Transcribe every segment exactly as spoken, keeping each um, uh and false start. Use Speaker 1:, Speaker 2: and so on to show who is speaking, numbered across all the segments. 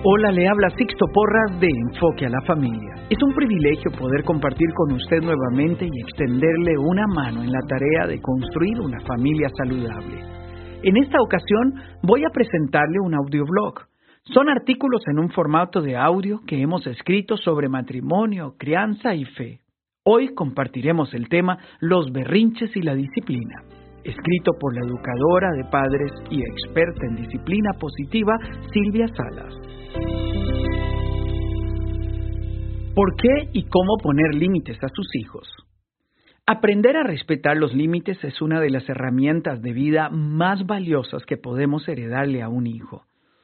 Speaker 1: Hola, le habla Sixto Porras de Enfoque a la Familia. Es un privilegio poder compartir con usted nuevamente y extenderle una mano en la tarea de construir una familia saludable. En esta ocasión voy a presentarle un audioblog. Son artículos en un formato de audio que hemos escrito sobre matrimonio, crianza y fe. Hoy compartiremos el tema Los berrinches y la disciplina, escrito por la educadora de padres y experta en disciplina positiva, Silvia Salas. ¿Por qué y cómo poner límites a sus hijos? Aprender a respetar los límites es una de las herramientas de vida más valiosas que podemos heredarle a un hijo.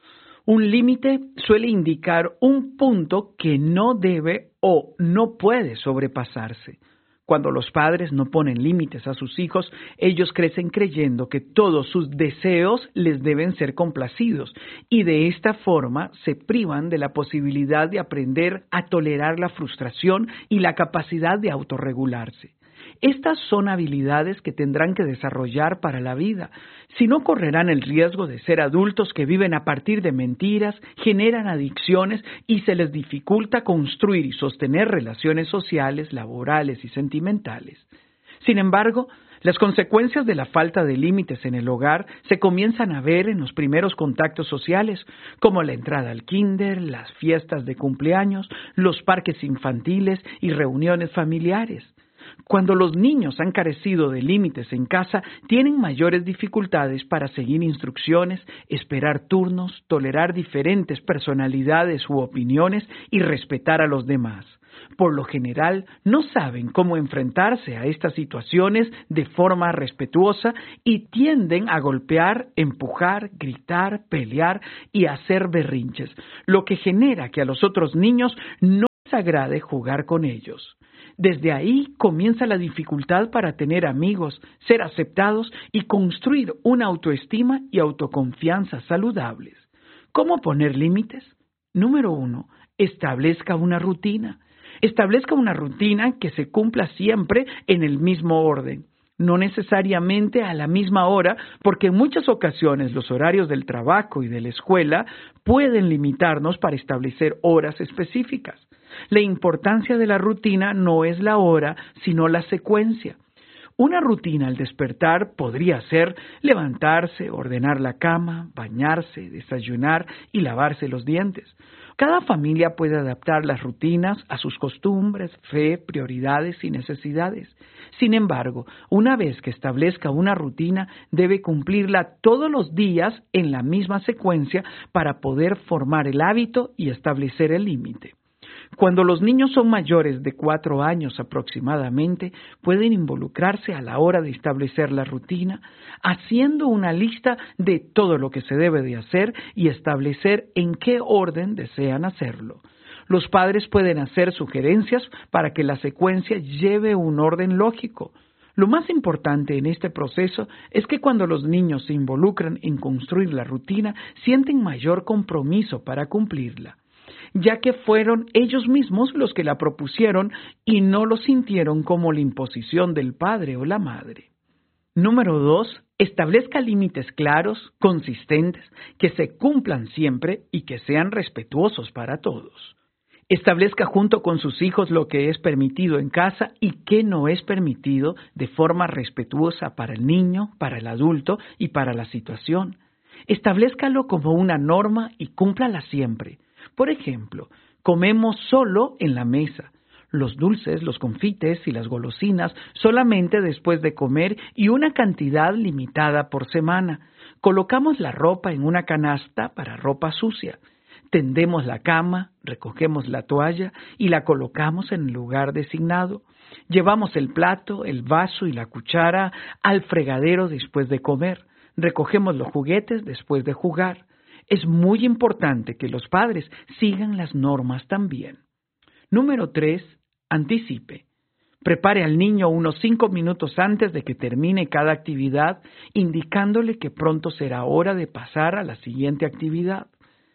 Speaker 1: Un límite suele indicar un punto que no debe o no puede sobrepasarse. Cuando los padres no ponen límites a sus hijos, ellos crecen creyendo que todos sus deseos les deben ser complacidos y de esta forma se privan de la posibilidad de aprender a tolerar la frustración y la capacidad de autorregularse. Estas son habilidades que tendrán que desarrollar para la vida, si no correrán el riesgo de ser adultos que viven a partir de mentiras, generan adicciones y se les dificulta construir y sostener relaciones sociales, laborales y sentimentales. Sin embargo, las consecuencias de la falta de límites en el hogar se comienzan a ver en los primeros contactos sociales, como la entrada al kinder, las fiestas de cumpleaños, los parques infantiles y reuniones familiares. Cuando los niños han carecido de límites en casa, tienen mayores dificultades para seguir instrucciones, esperar turnos, tolerar diferentes personalidades u opiniones y respetar a los demás. Por lo general, no saben cómo enfrentarse a estas situaciones de forma respetuosa y tienden a golpear, empujar, gritar, pelear y hacer berrinches, lo que genera que a los otros niños no les agrade jugar con ellos. Desde ahí comienza la dificultad para tener amigos, ser aceptados y construir una autoestima y autoconfianza saludables. ¿Cómo poner límites? Número uno, establezca una rutina. Establezca una rutina que se cumpla siempre en el mismo orden. No necesariamente a la misma hora, porque en muchas ocasiones los horarios del trabajo y de la escuela pueden limitarnos para establecer horas específicas. La importancia de la rutina no es la hora, sino la secuencia. Una rutina al despertar podría ser levantarse, ordenar la cama, bañarse, desayunar y lavarse los dientes. Cada familia puede adaptar las rutinas a sus costumbres, fe, prioridades y necesidades. Sin embargo, una vez que establezca una rutina, debe cumplirla todos los días en la misma secuencia para poder formar el hábito y establecer el límite. Cuando los niños son mayores de cuatro años aproximadamente, pueden involucrarse a la hora de establecer la rutina, haciendo una lista de todo lo que se debe de hacer y establecer en qué orden desean hacerlo. Los padres pueden hacer sugerencias para que la secuencia lleve un orden lógico. Lo más importante en este proceso es que cuando los niños se involucran en construir la rutina, sienten mayor compromiso para cumplirla, ya que fueron ellos mismos los que la propusieron y no lo sintieron como la imposición del padre o la madre. Número dos, establezca límites claros, consistentes, que se cumplan siempre y que sean respetuosos para todos. Establezca junto con sus hijos lo que es permitido en casa y qué no es permitido de forma respetuosa para el niño, para el adulto y para la situación. Establezcalo como una norma y cúmplala siempre. Por ejemplo, comemos solo en la mesa. Los dulces, los confites y las golosinas solamente después de comer y una cantidad limitada por semana. Colocamos la ropa en una canasta para ropa sucia. Tendemos la cama, recogemos la toalla y la colocamos en el lugar designado. Llevamos el plato, el vaso y la cuchara al fregadero después de comer. Recogemos los juguetes después de jugar. Es muy importante que los padres sigan las normas también. Número tres, anticipe. Prepare al niño unos cinco minutos antes de que termine cada actividad, indicándole que pronto será hora de pasar a la siguiente actividad.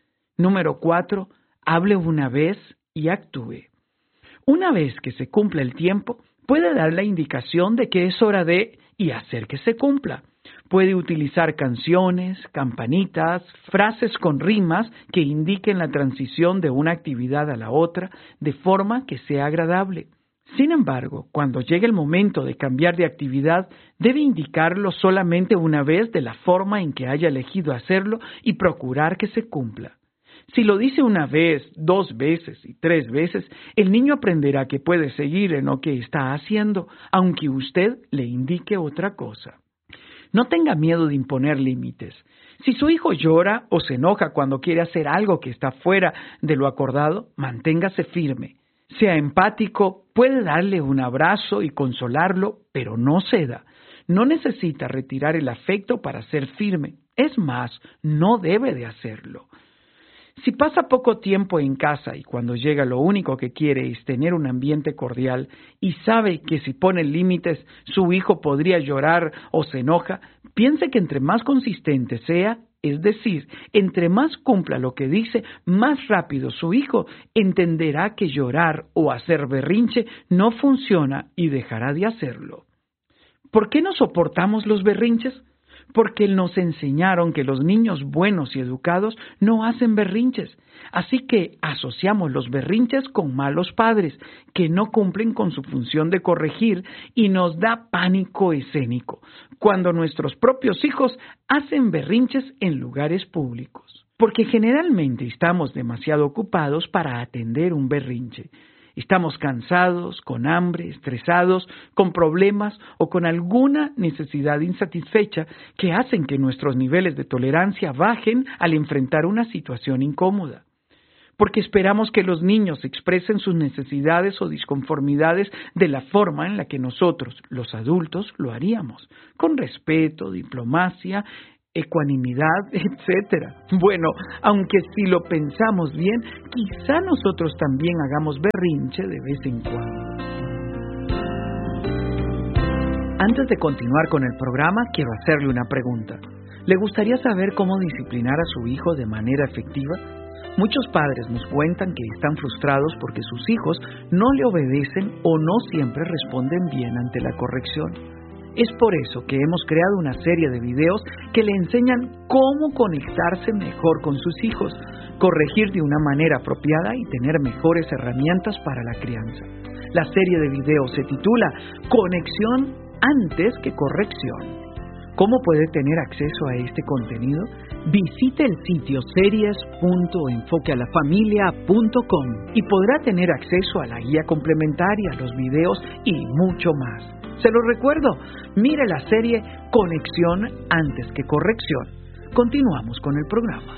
Speaker 1: Número cuatro, hable una vez y actúe. Una vez que se cumpla el tiempo, puede dar la indicación de que es hora de y hacer que se cumpla. Puede utilizar canciones, campanitas, frases con rimas que indiquen la transición de una actividad a la otra de forma que sea agradable. Sin embargo, cuando llegue el momento de cambiar de actividad, debe indicarlo solamente una vez de la forma en que haya elegido hacerlo y procurar que se cumpla. Si lo dice una vez, dos veces y tres veces, el niño aprenderá que puede seguir en lo que está haciendo, aunque usted le indique otra cosa. No tenga miedo de imponer límites. Si su hijo llora o se enoja cuando quiere hacer algo que está fuera de lo acordado, manténgase firme. Sea empático, puede darle un abrazo y consolarlo, pero no ceda. No necesita retirar el afecto para ser firme. Es más, no debe de hacerlo. Si pasa poco tiempo en casa y cuando llega lo único que quiere es tener un ambiente cordial y sabe que si pone límites su hijo podría llorar o se enoja, piense que entre más consistente sea, es decir, entre más cumpla lo que dice, más rápido su hijo entenderá que llorar o hacer berrinche no funciona y dejará de hacerlo. ¿Por qué no soportamos los berrinches? Porque nos enseñaron que los niños buenos y educados no hacen berrinches. Así que asociamos los berrinches con malos padres que no cumplen con su función de corregir y nos da pánico escénico cuando nuestros propios hijos hacen berrinches en lugares públicos. Porque generalmente estamos demasiado ocupados para atender un berrinche. Estamos cansados, con hambre, estresados, con problemas o con alguna necesidad insatisfecha que hacen que nuestros niveles de tolerancia bajen al enfrentar una situación incómoda. Porque esperamos que los niños expresen sus necesidades o disconformidades de la forma en la que nosotros, los adultos, lo haríamos, con respeto, diplomacia, ecuanimidad, etcétera. Bueno, aunque si lo pensamos bien, quizá nosotros también hagamos berrinche de vez en cuando. Antes de continuar con el programa, quiero hacerle una pregunta. ¿Le gustaría saber cómo disciplinar a su hijo de manera efectiva? Muchos padres nos cuentan que están frustrados porque sus hijos no le obedecen o no siempre responden bien ante la corrección. Es por eso que hemos creado una serie de videos que le enseñan cómo conectarse mejor con sus hijos, corregir de una manera apropiada y tener mejores herramientas para la crianza. La serie de videos se titula Conexión antes que corrección. ¿Cómo puede tener acceso a este contenido? Visite el sitio series punto enfoque a la familia punto com y podrá tener acceso a la guía complementaria, los videos y mucho más. Se lo recuerdo, mire la serie Conexión antes que corrección. Continuamos con el programa.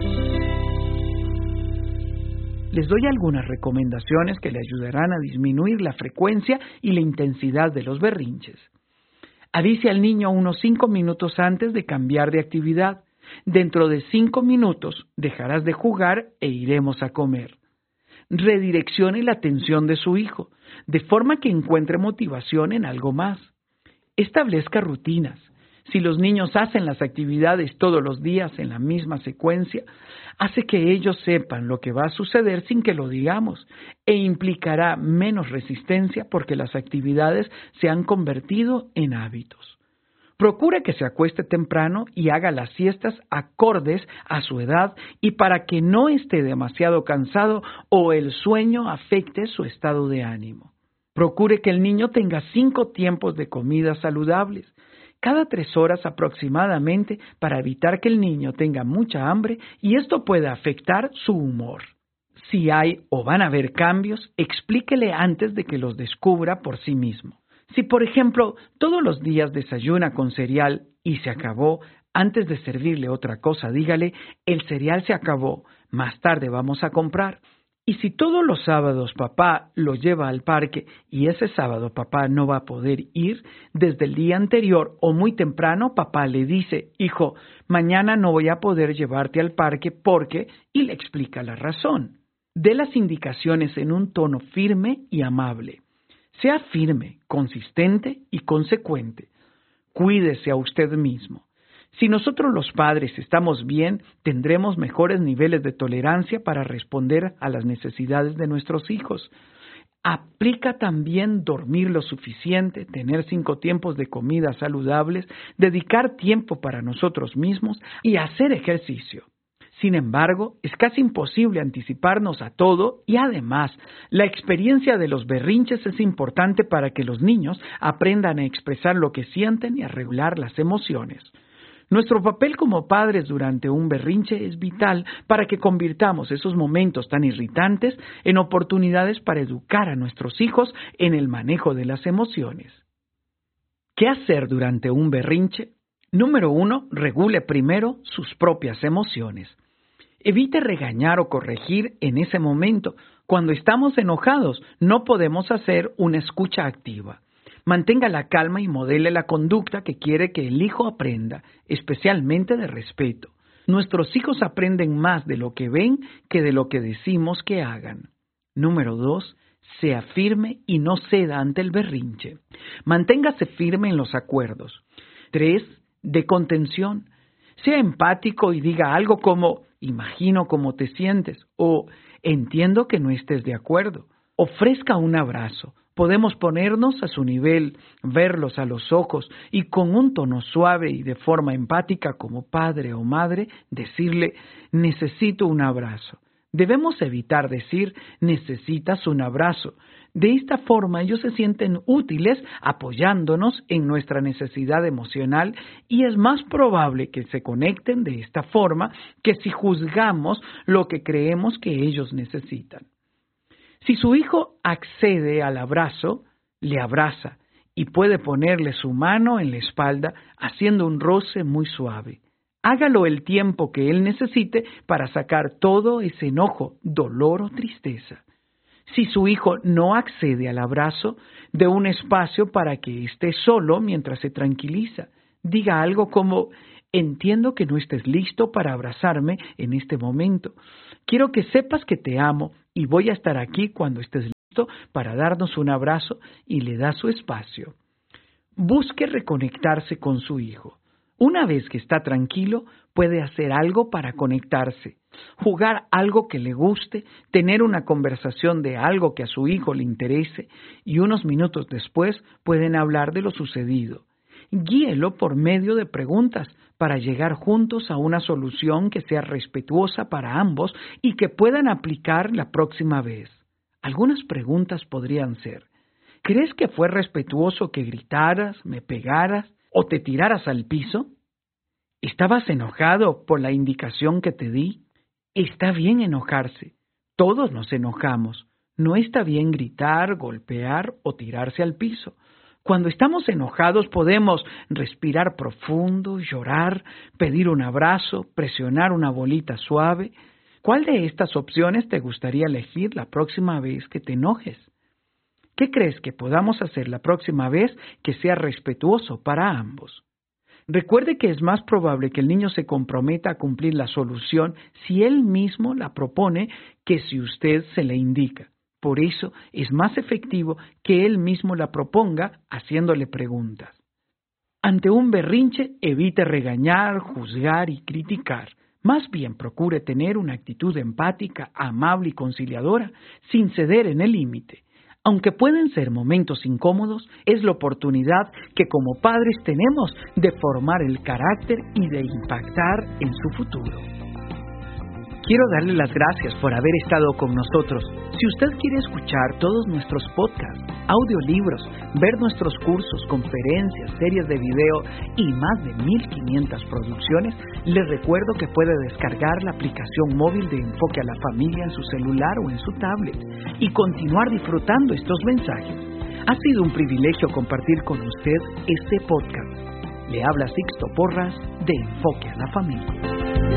Speaker 1: Les doy algunas recomendaciones que le ayudarán a disminuir la frecuencia y la intensidad de los berrinches. Avise al niño unos cinco minutos antes de cambiar de actividad. Dentro de cinco minutos dejarás de jugar e iremos a comer. Redireccione la atención de su hijo, de forma que encuentre motivación en algo más. Establezca rutinas. Si los niños hacen las actividades todos los días en la misma secuencia, hace que ellos sepan lo que va a suceder sin que lo digamos e implicará menos resistencia porque las actividades se han convertido en hábitos. Procure que se acueste temprano y haga las siestas acordes a su edad y para que no esté demasiado cansado o el sueño afecte su estado de ánimo. Procure que el niño tenga cinco tiempos de comida saludables, cada tres horas aproximadamente, para evitar que el niño tenga mucha hambre y esto pueda afectar su humor. Si hay o van a haber cambios, explíquele antes de que los descubra por sí mismo. Si, por ejemplo, todos los días desayuna con cereal y se acabó, antes de servirle otra cosa, dígale, el cereal se acabó, más tarde vamos a comprar. Y si todos los sábados papá lo lleva al parque y ese sábado papá no va a poder ir, desde el día anterior o muy temprano papá le dice, hijo, mañana no voy a poder llevarte al parque porque, y le explica la razón. Dé las indicaciones en un tono firme y amable. Sea firme, consistente y consecuente. Cuídese a usted mismo. Si nosotros los padres estamos bien, tendremos mejores niveles de tolerancia para responder a las necesidades de nuestros hijos. aplica también dormir lo suficiente, tener cinco tiempos de comida saludables, dedicar tiempo para nosotros mismos y hacer ejercicio. Sin embargo, es casi imposible anticiparnos a todo y además, la experiencia de los berrinches es importante para que los niños aprendan a expresar lo que sienten y a regular las emociones. Nuestro papel como padres durante un berrinche es vital para que convirtamos esos momentos tan irritantes en oportunidades para educar a nuestros hijos en el manejo de las emociones. ¿Qué hacer durante un berrinche? Número uno, regule primero sus propias emociones. Evite regañar o corregir en ese momento. Cuando estamos enojados, no podemos hacer una escucha activa. Mantenga la calma y modele la conducta que quiere que el hijo aprenda, especialmente de respeto. Nuestros hijos aprenden más de lo que ven que de lo que decimos que hagan. Número dos, sea firme y no ceda ante el berrinche. Manténgase firme en los acuerdos. Tres, de contención. Sea empático y diga algo como, imagino cómo te sientes, o entiendo que no estés de acuerdo. Ofrezca un abrazo. Podemos ponernos a su nivel, verlos a los ojos y con un tono suave y de forma empática como padre o madre, decirle, necesito un abrazo. Debemos evitar decir, necesitas un abrazo. De esta forma ellos se sienten útiles apoyándonos en nuestra necesidad emocional y es más probable que se conecten de esta forma que si juzgamos lo que creemos que ellos necesitan. Si su hijo accede al abrazo, le abraza y puede ponerle su mano en la espalda haciendo un roce muy suave. Hágalo el tiempo que él necesite para sacar todo ese enojo, dolor o tristeza. Si su hijo no accede al abrazo, dé un espacio para que esté solo mientras se tranquiliza. Diga algo como, entiendo que no estés listo para abrazarme en este momento. Quiero que sepas que te amo y voy a estar aquí cuando estés listo para darnos un abrazo y le da su espacio. Busque reconectarse con su hijo. Una vez que está tranquilo, puede hacer algo para conectarse, jugar algo que le guste, tener una conversación de algo que a su hijo le interese y unos minutos después pueden hablar de lo sucedido. Guíelo por medio de preguntas para llegar juntos a una solución que sea respetuosa para ambos y que puedan aplicar la próxima vez. Algunas preguntas podrían ser, ¿crees que fue respetuoso que gritaras, me pegaras o te tiraras al piso? ¿Estabas enojado por la indicación que te di? Está bien enojarse. Todos nos enojamos. No está bien gritar, golpear o tirarse al piso. Cuando estamos enojados podemos respirar profundo, llorar, pedir un abrazo, presionar una bolita suave. ¿Cuál de estas opciones te gustaría elegir la próxima vez que te enojes? ¿Qué crees que podamos hacer la próxima vez que sea respetuoso para ambos? Recuerde que es más probable que el niño se comprometa a cumplir la solución si él mismo la propone que si usted se le indica. Por eso es más efectivo que él mismo la proponga haciéndole preguntas. Ante un berrinche, evite regañar, juzgar y criticar. Más bien procure tener una actitud empática, amable y conciliadora, sin ceder en el límite. Aunque pueden ser momentos incómodos, es la oportunidad que como padres tenemos de formar el carácter y de impactar en su futuro. Quiero darle las gracias por haber estado con nosotros. Si usted quiere escuchar todos nuestros podcasts, audiolibros, ver nuestros cursos, conferencias, series de video y más de mil quinientas producciones, le recuerdo que puede descargar la aplicación móvil de Enfoque a la Familia en su celular o en su tablet y continuar disfrutando estos mensajes. Ha sido un privilegio compartir con usted este podcast. Le habla Sixto Porras de Enfoque a la Familia.